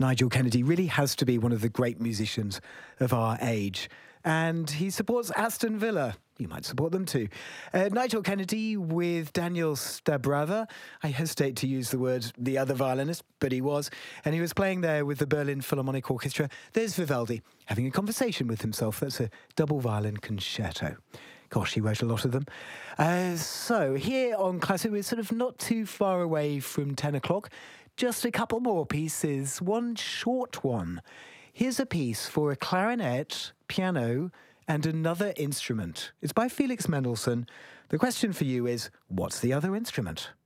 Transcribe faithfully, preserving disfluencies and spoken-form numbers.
Nigel Kennedy really has to be one of the great musicians of our age. And he supports Aston Villa. You might support them too. Uh, Nigel Kennedy with Daniel Stabrava. I hesitate to use the word the other violinist, but he was. And he was playing there with the Berlin Philharmonic Orchestra. There's Vivaldi having a conversation with himself. That's a double violin concerto. Gosh, he wrote a lot of them. Uh, so here on Classic, we're sort of not too far away from ten o'clock. Just a couple more pieces, one short one. Here's a piece for a clarinet, piano, and another instrument. It's by Felix Mendelssohn. The question for you is, what's the other instrument?